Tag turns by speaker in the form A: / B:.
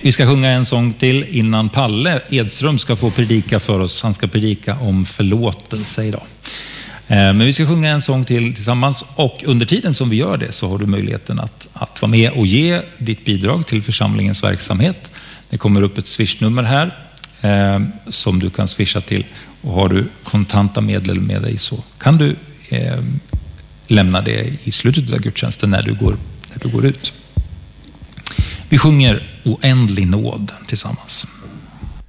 A: Vi ska sjunga en sång till innan Palle Edström ska få predika för oss. Han ska predika om förlåtelse idag. Men vi ska sjunga en sång till tillsammans, och under tiden som vi gör det så har du möjligheten att vara med och ge ditt bidrag till församlingens verksamhet. Det kommer upp ett swishnummer här som du kan swisha till, och har du kontanta medel med dig så kan du lämna det i slutet av gudstjänsten när du går ut. Vi sjunger Oändlig nåd tillsammans.